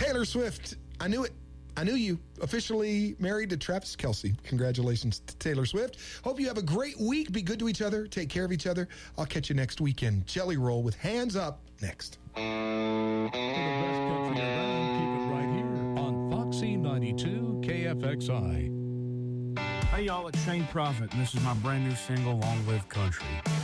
Taylor Swift, I knew it. I knew you. Officially married to Travis Kelce. Congratulations to Taylor Swift. Hope you have a great week. Be good to each other. Take care of each other. I'll catch you next weekend. Jelly Roll with Hands Up next. For the best country around, keep it right here on Foxy 92 KFXI. Hey y'all, it's Shane Prophet, and this is my brand new single, Long Live Country.